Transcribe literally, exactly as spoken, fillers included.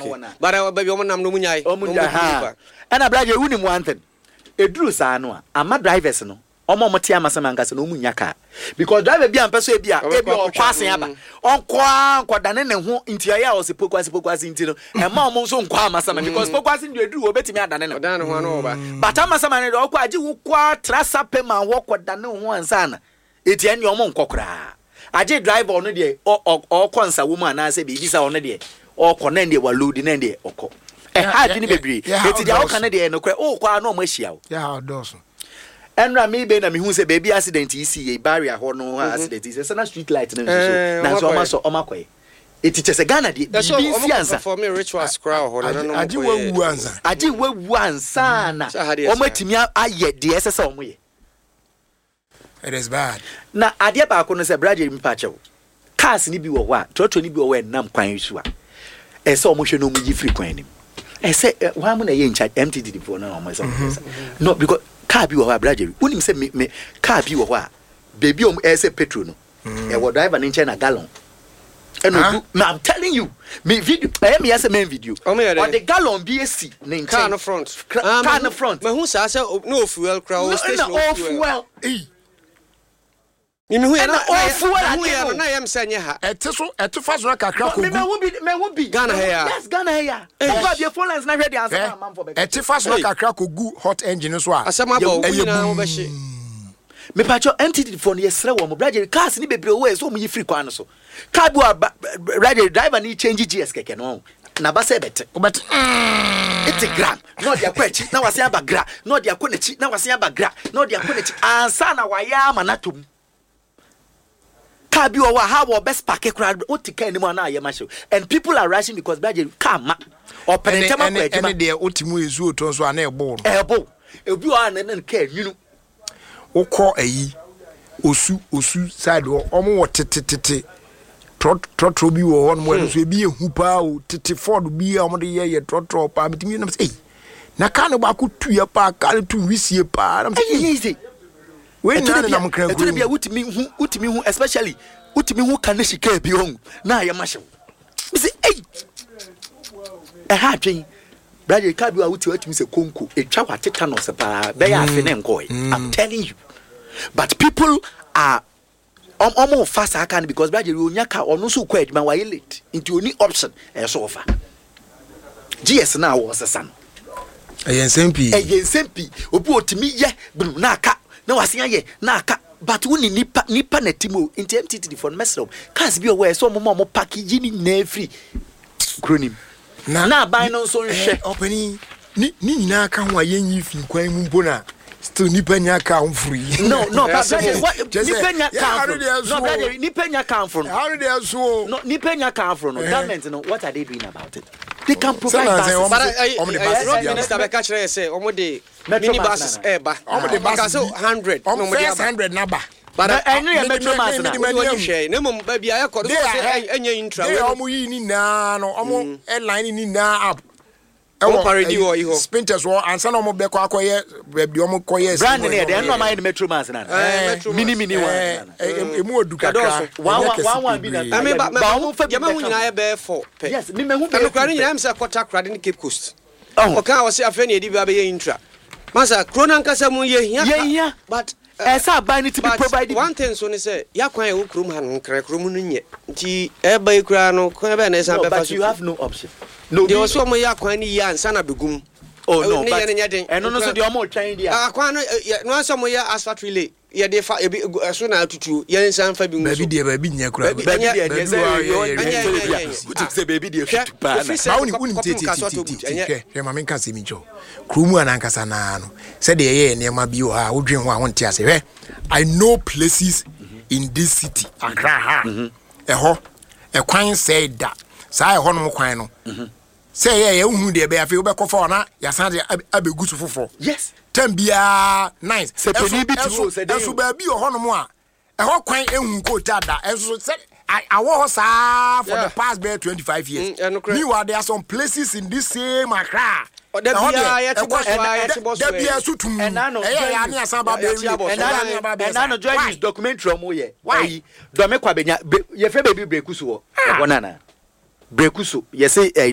but I baby omo nam no munyai omunya and a brother wuni one thing eduru saa no ama drivers no omo mo tia masama ngase no munya ka because driver bi ampeso e bia e bi o kwasen aba onko anko dane ne ho ntia ya o se pokwase pokwase nti no e ma omo so nkwa masama because pokwase ndi eduru obetimi adane no dane ho no oba but amasama ne do kwa agi wo kwa trasa pe ma wo kwa dane ho ansa na etia ni omo nkokra agi driver ono de o o konsa wo ma na se bi bisa ono de o kona ndi wa load na ndi okọ e hard ni bebre eti dia o kana de no kwa o kwa na omo ahia wo ya how does Enra me be na me hu say baby accident yi see ye barrier ho no accident is say na street light na so na so o ma so o makoy eti chese Ghana di bi si ansa for me rituals crowd ho na no aji wawu ansa aji wawu ansa na o matimi aye de ese se o mo ye it is bad na ade ba ko no say brother mi pa chew cars ni bi wo ho a trotro ni bi wo nam kwan su a e se o mo hwe no mu yi free kwan ni e se wa mo na ye ncha M T D for na o mo say no because car bi wo ha brother unim say me, me car bi wo ho a baby om e say petrol no e wo driver ni na gallon e no I'm telling you me video e me say me video on the gallon bi esi ni car no front car no front me hu say say no fuel crowd station no fuel eh ni me hu na o fuel hu ya na yam sanye ha ete so ete fa so kakra ko me me hu bi me hu bi Ghana here yes Ghana here o ba bi phone lines na hwe dey answer man for be ete fa so kakra ko gu hot engine so a asema ba hu na wo be hye me pacho M T D phone yesre wo mo brother cars ni bebre wo so mo yi free kwan so car bi brother driver ni change G S keke no na ba se bete obet it's a gram no dia kwachi na wase aba gra no dia konechi na wase aba gra no dia konechi ansa na waya manatum car bi wo ha wo best park crowd o tika anymore na aye ma show and people are rushing because brother car ma o penetema kwa ejuma ene de otimu ezu oton so ana ebo ebo ebi o na na ka nwinu ukọ ayi osu osu side omo wo tetetete trotro bi wo hon mo so bi ehu pa o tete Ford bi omo de ye trotro pa mitimi na say na ka no ba ku tuya pa ka tu wisie pa na say easy we na na mo kran ku bi utimi hu utimi hu especially utimi hu kan shika bi hon na ya mahye me say eh eh ha twen brother ka bi wa uti watimi say konko etwa wateta no se pa be ya afi ne nko I'm telling you but people are um almost fast I can because brother you nyaka onu so kwa edma wa late into only option e so offer G S na wo sesan eyen sempi eyen sempi obi otimi ye bru na aka na wase ye na aka but woni nipa nipa na timo into M T T for mesro cars bi o we so mo mo package ni na free kronim na na ban no so nhwe openi ni ni nyina ka ho ayen yi fi kwan mu bona still nipa nya ka free no no but nipa nya ka no brother nipa nya ka from how do they so no nipa nya ka from no government no what are they doing about it they can provide buses but I minister be catch say omo de mini buses e ba omo de buses one hundred no mo de one hundred na ba but I know you metro mass na we share na mum ba bia yakọ so say enya intra we omo yi ni na no omo airline ni na up o parody wo iho spinters wo ansa na omo be kwa akoye be omo koye brand na dey no my metro mass na mini mini one emu oduka ka one one one bi na I mean ba omo fa bia ma hu nyina e be four yes me me hu be no kwani nyina am say quarter crowd ni Cape Coast o ka wo say afa na edi ba be intra masa krona nkasa mu ye hia but esa ba ni to be provided one thing so ni say yakwan e wo krom ha no nkra krom no nye nti e ba ikura no kwa be na esa be fa but you have no option no they also mo yakwan ni ya nsa na begum oh no but eno no so dey omo twan dia ah kwan no no so mo ya asphalt relay ye dey fa so na atutu ye nsa fa bi mu baby dey baby nya kura baby dey dey say you say baby dey fit pa na ba woni woni tete tete ke ma men kan se mi jo krumu anankasa na no say dey ye ne ma bi o ha wodwen ho a won te ase hwe I know places in this city Accra ha e ho e kwan say da say e ho no kwan no say ye ye hu de be afi wo be kofa na ya san de abegu su fofo yes tambia nice se peni bi ti wo se dey so ba bi o ho no mo a e ho kwan ehun ko ta da e so say I was uh, for yeah. the past bare twenty-five years. Mm, meanwhile, there are some places in this same Accra. Oh, there be a sutum. And I know, and I know, join this documentary. Why? Don't make Quabena. Your baby Brekuso. Banana. Brekuso. Yes,